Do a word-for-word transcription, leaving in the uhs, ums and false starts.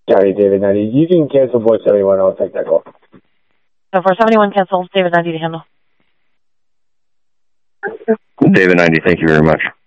Scotty, David ninety. You can cancel voice seventy-one. I'll take that call. So for seventy-one cancels, David ninety to handle. David ninety, thank you very much.